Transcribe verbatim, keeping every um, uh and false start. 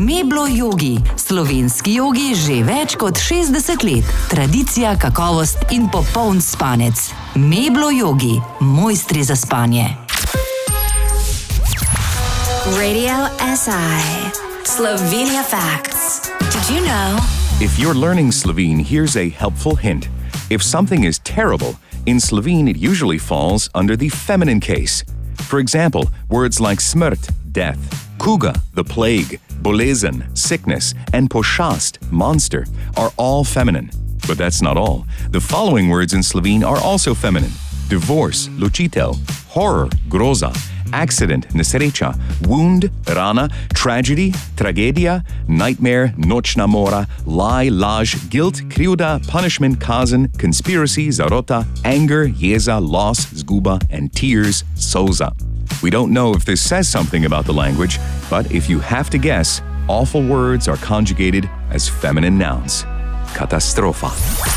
Meblo Yogi, slovenski jogi že več kot šestdeset let. Tradicija, kakovost in popoln spanec. Meblo Yogi, mojstri za spanje. Radio S I. Slovenia Facts. Did you know? If you're learning Slovene, here's a helpful hint. If something is terrible, in Slovene it usually falls under the feminine case. For example, words like smrt, death, kuga, the plague, bolezen, sickness, and pošast, monster, are all feminine. But that's not all. The following words in Slovene are also feminine. Divorce, ločitev, horror, groza, accident, nesreča, wound, rana, tragedy, tragedija, nightmare, nočna mora, lie, laž, guilt, krivda, punishment, kazen, conspiracy, zarota, anger, jeza, loss, zguba, and tears, soza. We don't know if this says something about the language, but if you have to guess, awful words are conjugated as feminine nouns. Katastrofa.